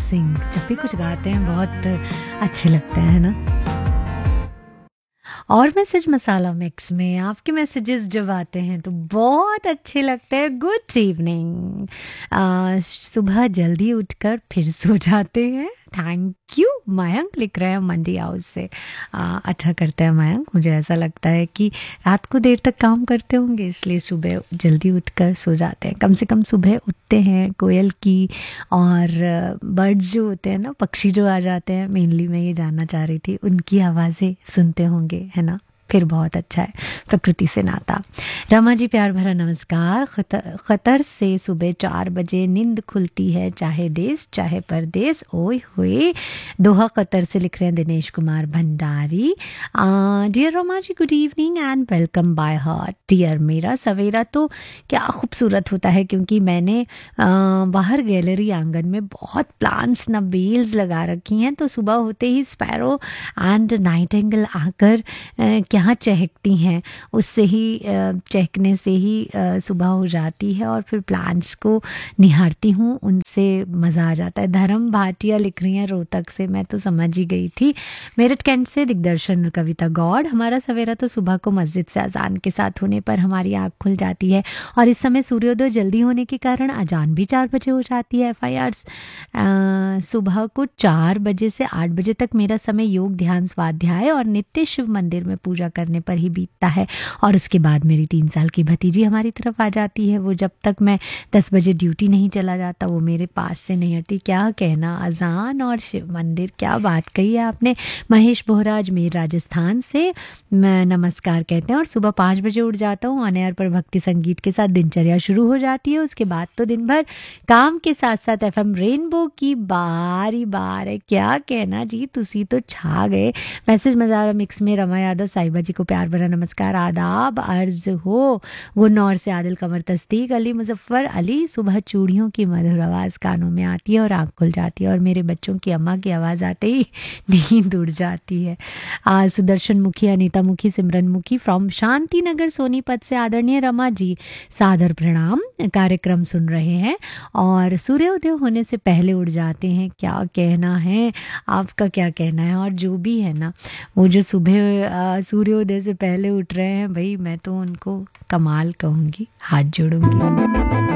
सिंह जब भी कुछ गाते हैं बहुत अच्छे लगते हैं, है ना? और मैसेज मसाला मिक्स में आपके मैसेजेस जब आते हैं तो बहुत अच्छे लगते हैं। Good evening. सुबह जल्दी उठकर फिर सो जाते हैं। Thank you. मयंक लिख रहे हैं मंडी हाउस से। अच्छा करते हैं मयंक, मुझे ऐसा लगता है कि रात को देर तक काम करते होंगे इसलिए सुबह जल्दी उठकर सो जाते हैं। कम से कम सुबह उठते हैं, कोयल की और बर्ड्स जो होते हैं ना, पक्षी जो आ जाते हैं, मेनली मैं ये जानना चाह रही थी, उनकी आवाज़ें सुनते होंगे, है ना? फिर बहुत अच्छा है प्रकृति से नाता। रमा जी प्यार भरा नमस्कार। कतर से सुबह 4 बजे नींद खुलती है, चाहे देश चाहे परदेश। ओए हुए। दोहा कतर से लिख रहे हैं Dinesh Kumar Bhandari. Dear Rama ji, good evening and welcome by heart. Dear, मेरा सवेरा तो क्या खूबसूरत होता है, क्योंकि मैंने बाहर गैलरी आंगन में बहुत प्लांट्स ना बेल्स लगा रखी हैं, तो सुबह होते ही स्पैरो एंड नाइटिंगेल आकर यहाँ चहकती हैं। उससे ही चहकने से ही सुबह हो जाती है और फिर प्लांट्स को निहारती हूँ, उनसे मज़ा आ जाता है। धर्म भाटिया लिख रही हैं रोहतक से, मैं तो समझ ही गई थी। मेरठ कैंट से दिग्दर्शन कविता गौड़। हमारा सवेरा तो सुबह को मस्जिद से अजान के साथ होने पर हमारी आँख खुल जाती है और इस समय सूर्योदय जल्दी होने के कारण अजान भी 4 बजे हो जाती है। FIRs सुबह को 4 बजे से 8 बजे तक मेरा समय योग, ध्यान, स्वाध्याय और नित्य शिव मंदिर में पूजा करने पर ही बीतता है। और उसके बाद मेरी 3 साल की भतीजी हमारी तरफ आ जाती है। वो जब तक मैं 10 बजे ड्यूटी नहीं चला जाता वो मेरे पास से नहीं हटती। क्या कहना, अजान और शिव मंदिर, क्या बात कही है आपने। महेश बोहरा अजमेर राजस्थान से मैं नमस्कार कहते हैं और सुबह 5 बजे उठ जाता हूँ। ऑन एयर पर भक्ति संगीत के साथ दिनचर्या शुरू हो जाती है। उसके बाद तो दिन भर काम के साथ साथ FM रेनबो की बार ही बार है। क्या कहना जी, तुसी तो छा गए। मैसेज मज़ारा मिक्स में रमा यादव साहिबा जी को प्यार भरा नमस्कार, आदाब अर्ज हो। गुन्नौर से आदिल कमर, तस्दीक अली, मुजफ्फर अली। सुबह चूड़ियों की मधुर आवाज़ कानों में आती है और आँख खुल जाती है और मेरे बच्चों की अम्मा की आवाज़ आते ही नींद उड़ जाती है। सुदर्शन मुखी, अनीता मुखी, सिमरन मुखी फ्रॉम शांति नगर सोनीपत से आदरणीय रमा जी सादर प्रणाम। कार्यक्रम सुन रहे हैं और सूर्योदय होने से पहले उठ जाते हैं। क्या कहना है आपका, क्या कहना है। और जो भी है ना, वो जो सुबह सूर्योदय से पहले उठ रहे हैं भाई, मैं तो उनको कमाल कहूँगी, हाथ जोड़ूंगी।